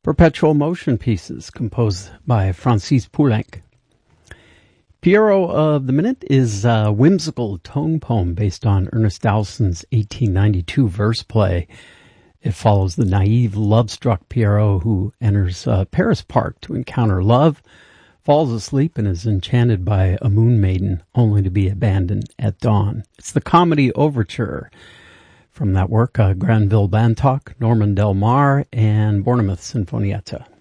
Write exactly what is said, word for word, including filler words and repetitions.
Perpetual Motion Pieces, composed by Francis Poulenc. Pierrot of the Minute is a whimsical tone poem based on Ernest Dowson's eighteen ninety-two verse play. It follows the naive, love-struck Pierrot who enters uh, Paris Park to encounter love, falls asleep, and is enchanted by a moon maiden, only to be abandoned at dawn. It's the comedy overture. From that work, uh, Granville Bantock, Norman Del Mar, and Bournemouth Sinfonietta.